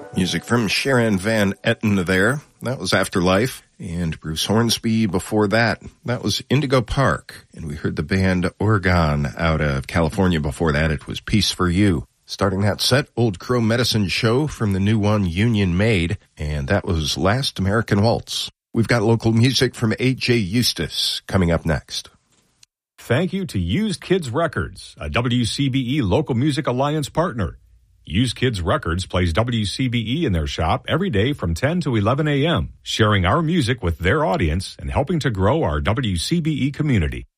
Music from Sharon Van Etten there. That was Afterlife. And Bruce Hornsby before that. That was Indigo Park. And we heard the band Oregon out of California before that. It was Peace for You. Starting that set, Old Crow Medicine Show from the new one Union Made. And that was Last American Waltz. We've got local music from A.J. Eustace coming up next. Thank you to Used Kids Records, a WCBE Local Music Alliance partner. Used Kids Records plays WCBE in their shop every day from 10 to 11 a.m., sharing our music with their audience and helping to grow our WCBE community.